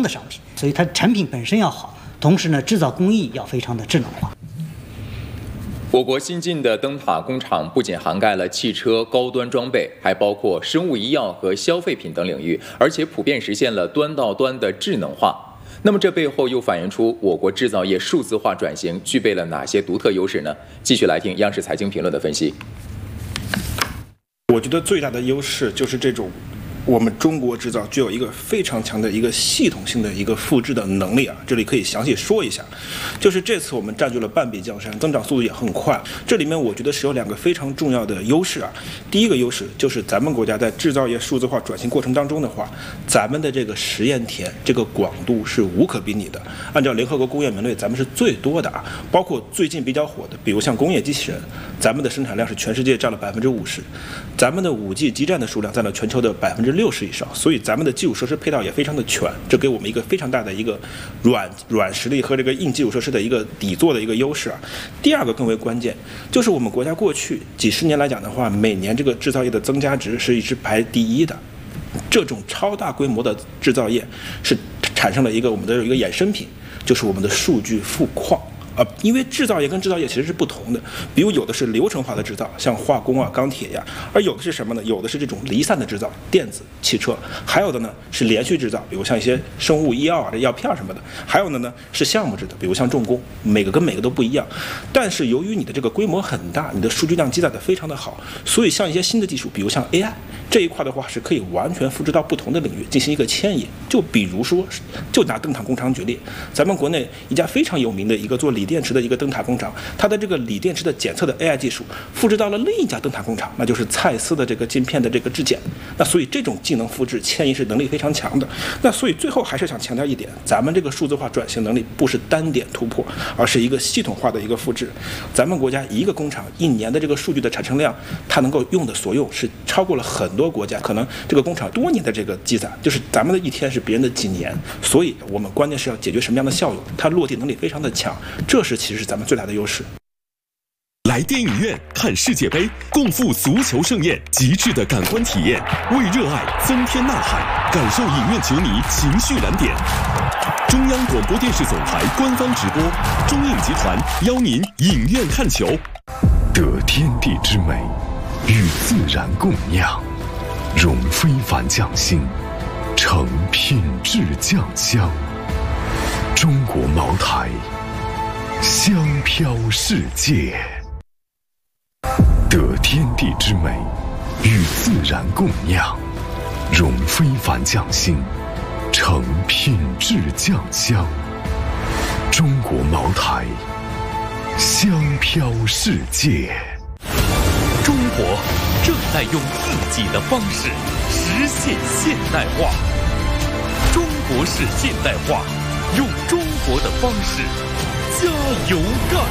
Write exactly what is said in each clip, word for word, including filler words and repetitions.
的商品，所以它产品本身要好，同时呢，制造工艺要非常的智能化。 我国新进的灯塔工厂不仅涵盖了汽车高端装备，还包括生物医药和消费品等领域，而且普遍实现了端到端的智能化。那么这背后又反映出我国制造业数字化转型具备了哪些独特优势呢？继续来听央视财经评论的分析。 我觉得最大的优势就是这种我们中国制造具有一个非常强的一个系统性的一个复制的能力啊，这里可以详细说一下。就是这次我们占据了半壁江山，增长速度也很快。这里面我觉得是有两个非常重要的优势啊。第一个优势就是咱们国家在制造业数字化转型过程当中的话，咱们的这个实验田这个广度是无可比拟的。按照联合国工业门类，咱们是最多的啊。包括最近比较火的，比如像工业机器人，咱们的生产量是全世界占了百分之五十。咱们的五 G 基站的数量占了全球的百分之六十以上，所以咱们的基础设施配套也非常的全，这给我们一个非常大的一个软软实力和这个硬基础设施的一个底座的一个优势啊。第二个更为关键，就是我们国家过去几十年来讲的话，每年这个制造业的增加值是一直排第一的。这种超大规模的制造业是产生了一个我们的一个衍生品，就是我们的数据富矿。啊，因为制造业跟制造业其实是不同的，比如有的是流程化的制造，像化工啊、钢铁呀，而有的是什么呢？有的是这种离散的制造，电子、汽车，还有的呢是连续制造，比如像一些生物医药啊、这药片什么的，还有的呢是项目制的，比如像重工，每个跟每个都不一样。但是由于你的这个规模很大，你的数据量积攒的非常的好，所以像一些新的技术，比如像 A I 这一块的话，是可以完全复制到不同的领域进行一个迁移。就比如说，就拿灯塔工厂举例，咱们国内一家非常有名的一个做锂电池的一个灯塔工厂，它的这个锂电池的检测的 A I 技术复制到了另一家灯塔工厂，那就是蔡司的这个晶片的这个质检。那所以这种技能复制迁移是能力非常强的。那所以最后还是想强调一点，咱们这个数字化转型能力不是单点突破，而是一个系统化的一个复制。咱们国家一个工厂一年的这个数据的产生量，它能够用的所用是超过了很多国家，可能这个工厂多年的这个积攒，就是咱们的一天是别人的几年。所以我们关键是要解决什么样的效用，它落地能力非常的强，这是其实是咱们最大的优势。 来电影院看世界杯，共赴足球盛宴，极致的感官体验，为热爱增添呐喊，感受影院球迷情绪燃点。中央广播电视总台官方直播，中影集团邀您影院看球。 得天地之美，与自然共酿，融非凡匠心，成品质酱香。中国茅台，香飘世界。得天地之美，与自然共酿，融非凡匠心，成品质酱香。中国茅台，香飘世界。 中国正在用自己的方式实现现代化。中国式现代化，用中国的方式加油干。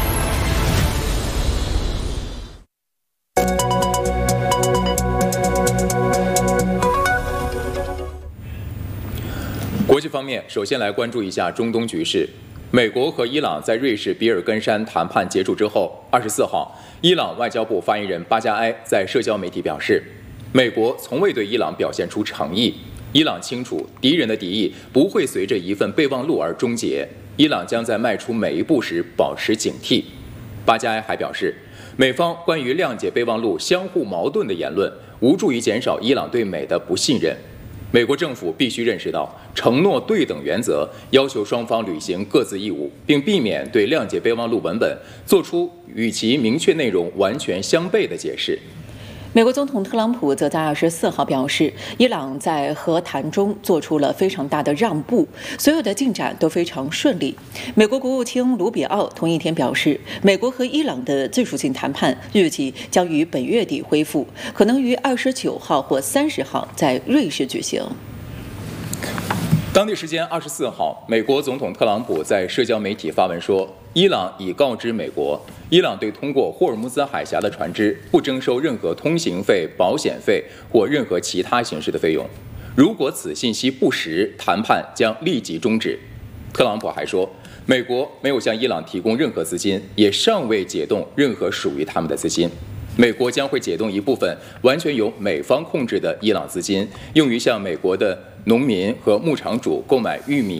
国际方面，首先来关注一下中东局势。美国和伊朗在瑞士比尔根山谈判结束之后，二十四号，伊朗外交部发言人巴加埃在社交媒体表示，美国从未对伊朗表现出诚意，伊朗清楚敌人的敌意不会随着一份备忘录而终结，伊朗将在迈出每一步时保持警惕。巴加埃还表示，美方关于谅解备忘录相互矛盾的言论，无助于减少伊朗对美的不信任。美国政府必须认识到承诺对等原则，要求双方履行各自义务，并避免对谅解备忘录文本做出与其明确内容完全相悖的解释。 美国总统特朗普则在二十四号表示，伊朗在和谈中做出了非常大的让步，所有的进展都非常顺利。美国国务卿卢比奥同一天表示，美国和伊朗的技术性谈判日期将于本月底恢复，可能于二十九号或三十号在瑞士举行。 当地时间二十四号，美国总统特朗普在社交媒体发文说，伊朗已告知美国，伊朗对通过霍尔木兹海峡的船只不征收任何通行费、保险费或任何其他形式的费用。如果此信息不实，谈判将立即终止。特朗普还说，美国没有向伊朗提供任何资金，也尚未解冻任何属于他们的资金。美国将会解冻一部分完全由美方控制的伊朗资金，用于向美国的农民和牧场主购买玉米。